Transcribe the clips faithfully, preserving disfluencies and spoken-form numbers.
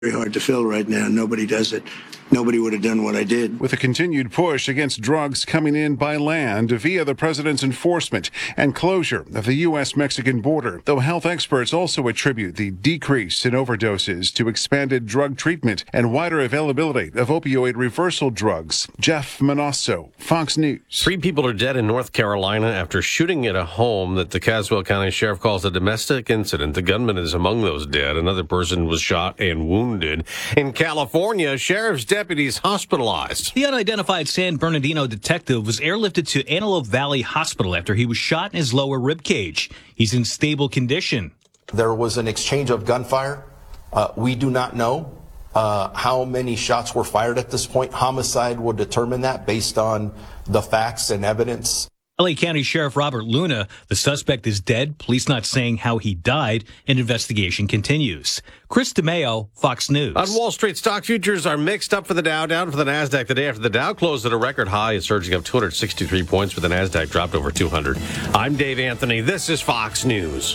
very hard to fill right now. Nobody does it. Nobody would have done what I did. With a continued push against drugs coming in by land via the president's enforcement and closure of the U S Mexican border, though health experts also attribute the decrease in overdoses to expanded drug treatment and wider availability of opioid reversal drugs. Jeff Manasso, Fox News. Three people are dead in North Carolina after shooting at a home that the Caswell County Sheriff calls a domestic incident. The gunman is among those dead. Another person was shot and wounded. In California, sheriff's deputies hospitalized. The unidentified San Bernardino detective was airlifted to Antelope Valley Hospital after he was shot in his lower rib cage. He's in stable condition. There was an exchange of gunfire. Uh, we do not know uh, how many shots were fired at this point. Homicide will determine that based on the facts and evidence. L A County Sheriff Robert Luna, the suspect is dead. Police not saying how he died. An investigation continues. Chris DeMeo, Fox News. On Wall Street, stock futures are mixed up for the Dow, down for the NASDAQ the day after the Dow closed at a record high. It's surging up two hundred sixty-three points, but the NASDAQ dropped over two hundred. I'm Dave Anthony. This is Fox News.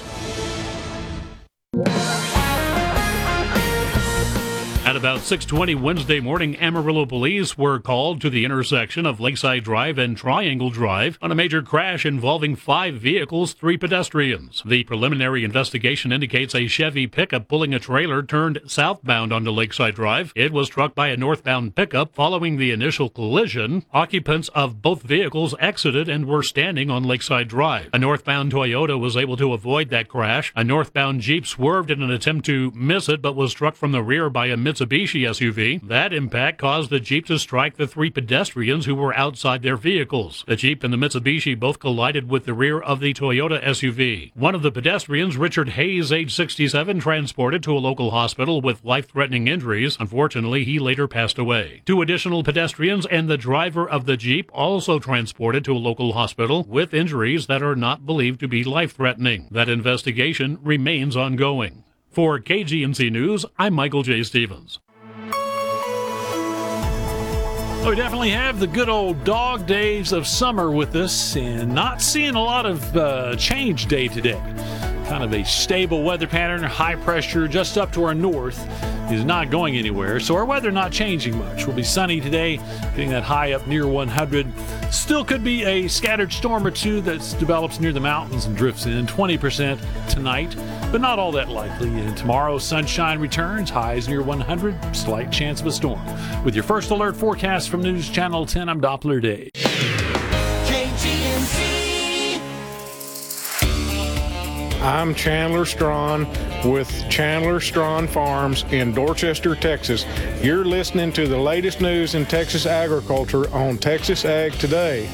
At about six twenty Wednesday morning, Amarillo police were called to the intersection of Lakeside Drive and Triangle Drive on a major crash involving five vehicles, three pedestrians. The preliminary investigation indicates a Chevy pickup pulling a trailer turned southbound onto Lakeside Drive. It was struck by a northbound pickup. Following the initial collision, occupants of both vehicles exited and were standing on Lakeside Drive. A northbound Toyota was able to avoid that crash. A northbound Jeep swerved in an attempt to miss it, but was struck from the rear by a Mitsubishi Mitsubishi S U V. That impact caused the Jeep to strike the three pedestrians who were outside their vehicles. The Jeep and the Mitsubishi both collided with the rear of the Toyota S U V. One of the pedestrians, Richard Hayes, age sixty-seven, transported to a local hospital with life-threatening injuries. Unfortunately, he later passed away. Two additional pedestrians and the driver of the Jeep also transported to a local hospital with injuries that are not believed to be life-threatening. That investigation remains ongoing. For K G M C News, I'm Michael J. Stevens. We definitely have the good old dog days of summer with us, and not seeing a lot of uh, change day to day. Kind of a stable weather pattern, high pressure just up to our north is not going anywhere, so our weather not changing much. We'll be sunny today, getting that high up near one hundred. Still could be a scattered storm or two that develops near the mountains and drifts in. twenty percent tonight, but not all that likely. And tomorrow, sunshine returns, highs near one hundred, slight chance of a storm. With your first alert forecast from News Channel ten, I'm Doppler Dave. K G M C. I'm Chandler Strawn with Chandler Strawn Farms in Dorchester, Texas. You're listening to the latest news in Texas agriculture on Texas Ag Today.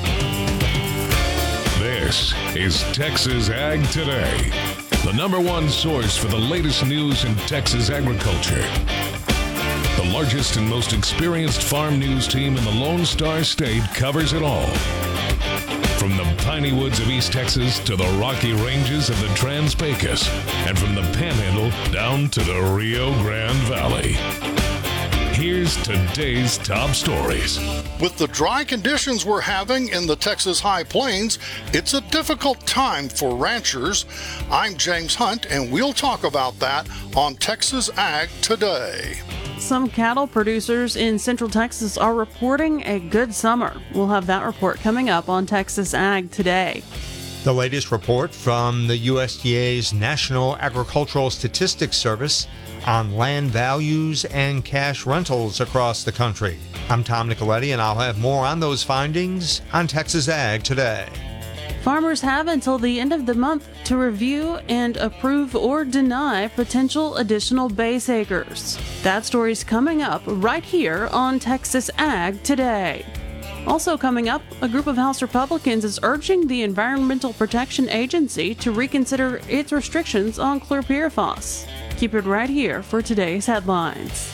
This is Texas Ag Today, the number one source for the latest news in Texas agriculture. The largest and most experienced farm news team in the Lone Star State covers it all. From the piney woods of East Texas to the rocky ranges of the Trans-Pecos, and from the Panhandle down to the Rio Grande Valley. Here's today's top stories. With the dry conditions we're having in the Texas High Plains, it's a difficult time for ranchers. I'm James Hunt, and we'll talk about that on Texas Ag Today. Some cattle producers in Central Texas are reporting a good summer. We'll have that report coming up on Texas Ag Today. The latest report from the U S D A's National Agricultural Statistics Service on land values and cash rentals across the country. I'm Tom Nicoletti, and I'll have more on those findings on Texas Ag Today. Farmers have until the end of the month to review and approve or deny potential additional base acres. That story's coming up right here on Texas Ag Today. Also coming up, a group of House Republicans is urging the Environmental Protection Agency to reconsider its restrictions on chlorpyrifos. Keep it right here for today's headlines.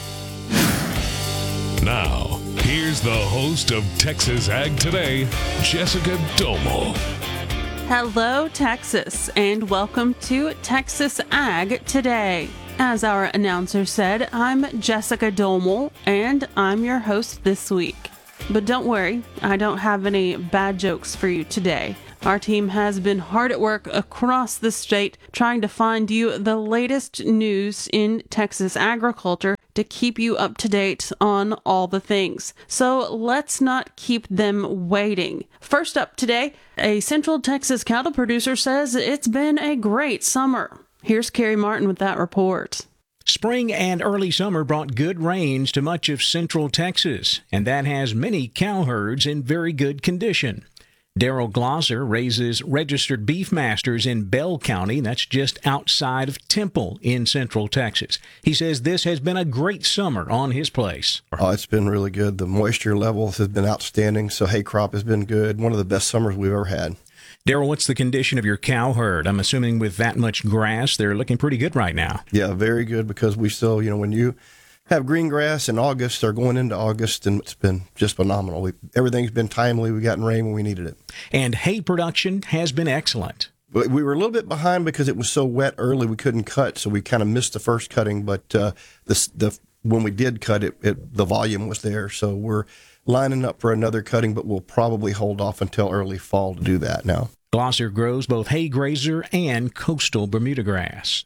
Now, here's the host of Texas Ag Today, Jessica Domel. Hello, Texas, and welcome to Texas Ag Today. As our announcer said, I'm Jessica Domel, and I'm your host this week. But don't worry, I don't have any bad jokes for you today. Our team has been hard at work across the state trying to find you the latest news in Texas agriculture to keep you up to date on all the things. So let's not keep them waiting. First up today, a Central Texas cattle producer says it's been a great summer. Here's Carrie Martin with that report. Spring and early summer brought good rains to much of Central Texas, and that has many cow herds in very good condition. Daryl Glosser raises registered beef masters in Bell County, that's just outside of Temple in Central Texas. He says this has been a great summer on his place. Oh, it's been really good. The moisture levels have been outstanding, so hay crop has been good. One of the best summers we've ever had. Daryl, what's the condition of your cow herd? I'm assuming with that much grass, they're looking pretty good right now. Yeah, very good, because we still, you know, when you have green grass in August or going into August, and it's been just phenomenal. We, everything's been timely. We've gotten rain when we needed it. And hay production has been excellent. We were a little bit behind because it was so wet early we couldn't cut, so we kind of missed the first cutting. But uh, the, the when we did cut it, it, the volume was there. So we're lining up for another cutting, but we'll probably hold off until early fall to do that now. Glosser grows both hay grazer and coastal Bermuda grass.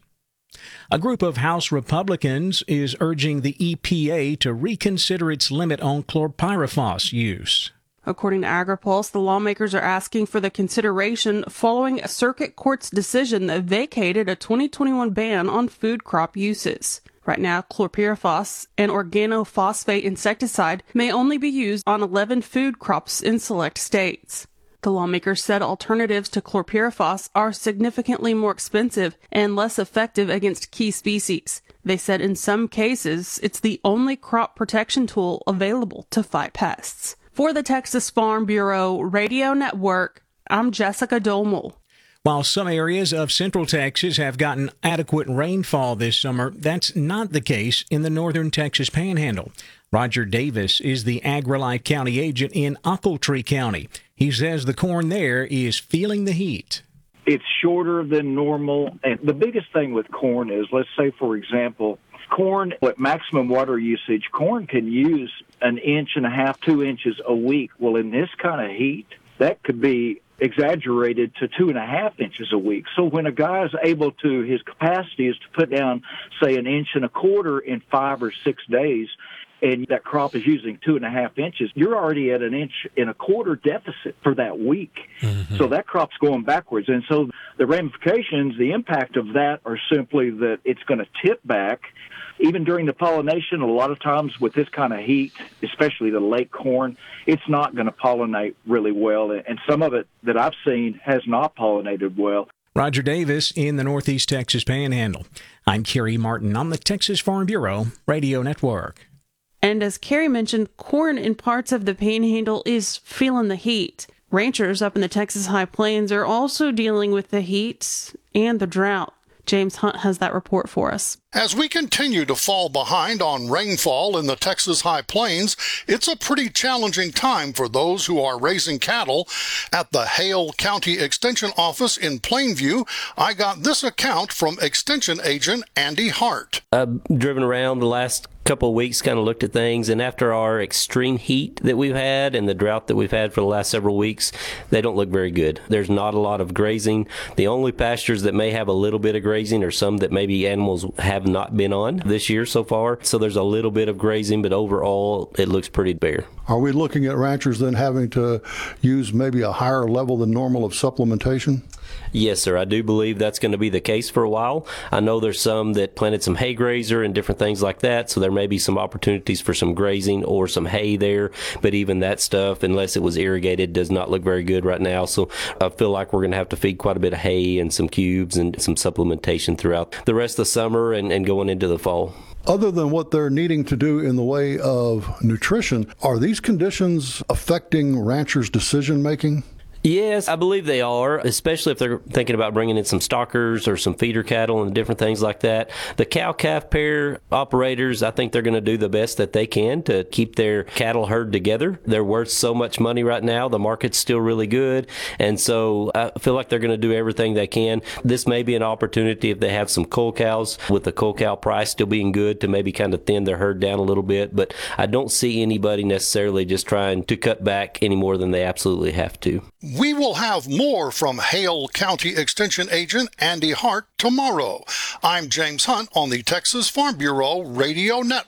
A group of House Republicans is urging the E P A to reconsider its limit on chlorpyrifos use. According to AgriPulse, the lawmakers are asking for the consideration following a circuit court's decision that vacated a twenty twenty-one ban on food crop uses. Right now, chlorpyrifos, an organophosphate insecticide, may only be used on eleven food crops in select states. The lawmakers said alternatives to chlorpyrifos are significantly more expensive and less effective against key species. They said in some cases, it's the only crop protection tool available to fight pests. For the Texas Farm Bureau Radio Network, I'm Jessica Domel. While some areas of Central Texas have gotten adequate rainfall this summer, that's not the case in the northern Texas Panhandle. Roger Davis is the AgriLife County agent in Ochiltree County. He says the corn there is feeling the heat. It's shorter than normal. And the biggest thing with corn is, let's say, for example, corn at maximum water usage, corn can use an inch and a half, two inches a week. Well, in this kind of heat, that could be exaggerated to two and a half inches a week. So when a guy is able to, his capacity is to put down, say, an inch and a quarter in five or six days, and that crop is using two and a half inches, you're already at an inch and a quarter deficit for that week. Mm-hmm. So that crop's going backwards. And so the ramifications, the impact of that are simply that it's going to tip back. Even during the pollination, a lot of times with this kind of heat, especially the late corn, it's not going to pollinate really well. And some of it that I've seen has not pollinated well. Roger Davis in the Northeast Texas Panhandle. I'm Kerry Martin on the Texas Farm Bureau Radio Network. And as Carrie mentioned, corn in parts of the Panhandle is feeling the heat. Ranchers up in the Texas High Plains are also dealing with the heat and the drought. James Hunt has that report for us. As we continue to fall behind on rainfall in the Texas High Plains, it's a pretty challenging time for those who are raising cattle. At the Hale County Extension Office in Plainview, I got this account from Extension Agent Andy Hart. I've driven around the last couple of weeks, kind of looked at things, and after our extreme heat that we've had and the drought that we've had for the last several weeks, they don't look very good. There's not a lot of grazing. The only pastures that may have a little bit of grazing are some that maybe animals have not been on this year so far. So there's a little bit of grazing, but overall it looks pretty bare. Are we looking at ranchers then having to use maybe a higher level than normal of supplementation? Yes, sir. I do believe that's going to be the case for a while. I know there's some that planted some hay grazer and different things like that, so there may be some opportunities for some grazing or some hay there, but even that stuff, unless it was irrigated, does not look very good right now. So I feel like we're going to have to feed quite a bit of hay and some cubes and some supplementation throughout the rest of the summer and, and going into the fall. Other than what they're needing to do in the way of nutrition, are these conditions affecting ranchers' decision making? Yes, I believe they are, especially if they're thinking about bringing in some stockers or some feeder cattle and different things like that. The cow-calf pair operators, I think they're going to do the best that they can to keep their cattle herd together. They're worth so much money right now. The market's still really good, and so I feel like they're going to do everything they can. This may be an opportunity if they have some cull cows, with the cull cow price still being good, to maybe kind of thin their herd down a little bit, but I don't see anybody necessarily just trying to cut back any more than they absolutely have to. We will have more from Hale County Extension Agent Andy Hart tomorrow. I'm James Hunt on the Texas Farm Bureau Radio Network.